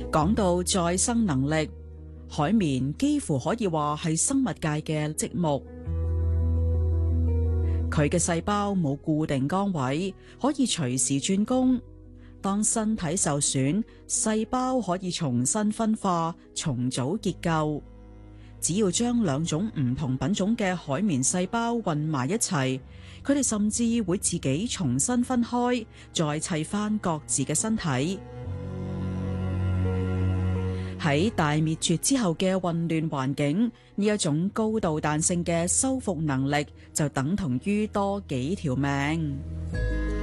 講到再生能力，海綿幾乎可以話係生物界嘅積木。佢嘅細胞冇固定崗位，可以隨時轉工。當身體受損，細胞可以重新分化、重組結構。只要將兩種唔同品種嘅海綿細胞混埋一齊，佢哋甚至會自己重新分開，再砌返各自嘅身體。喺大滅絕之後嘅混亂環境，呢一種高度彈性嘅修復能力就等同於多幾條命。